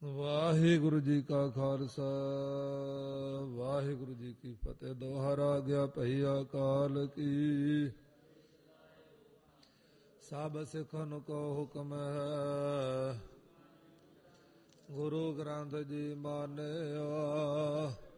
ਵਾਹਿਗੁਰੂ ਜੀ ਕਾ ਖਾਲਸਾ ਵਾਹਿਗੁਰੂ ਜੀ ਕੀ ਫਤਿਹ। ਦੋਹਰਾ ਗਿਆ ਭਈਆ ਕਾਲ ਕੀ, ਸਭ ਸਿੱਖਨ ਕੋ ਹੁਕਮ ਹੈ, ਗੁਰੂ ਗ੍ਰੰਥ ਜੀ ਮਾਨਿਆ।